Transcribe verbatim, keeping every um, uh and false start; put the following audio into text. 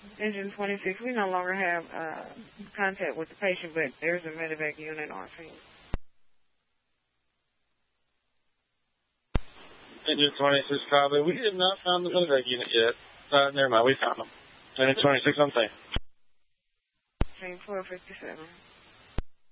Engine twenty-six, we no longer have uh, contact with the patient, but there's a medevac unit on scene. Engine twenty-six, copy. We have not found the medevac unit yet. Uh, never mind, we found them. Engine twenty-six on scene. Scene four fifty-seven.